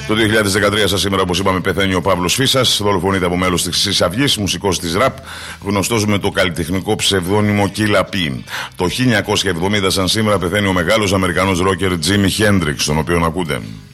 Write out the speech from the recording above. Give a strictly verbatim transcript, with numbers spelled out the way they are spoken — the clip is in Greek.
Το δύο χιλιάδες δεκατρία σας σήμερα, όπως είπαμε, πεθαίνει ο Παύλος Φίσας. Δολοφονείται από μέλος της Χρυσής Αυγής, μουσικός της ραπ, γνωστός με το καλλιτεχνικό ψευδόνυμο Killa P. Το χίλια εννιακόσια εβδομήντα σαν σήμερα πεθαίνει ο μεγάλος Αμερικανός ρόκερ Τζίμι Χέντριξ, τον οποίον ακούτε.